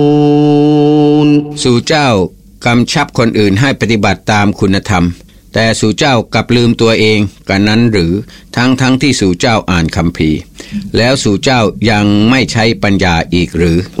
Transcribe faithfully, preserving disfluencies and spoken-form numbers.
สู่เจ้ากำชับคนอื่นให้ปฏิบัติตามคุณธรรมแต่สู่เจ้ากลับลืมตัวเองกันนั้นหรือทั้งทั้งที่สู่เจ้าอ่านคัมภีร์แล้วสู่เจ้ายังไม่ใช้ปัญญาอีกหรือ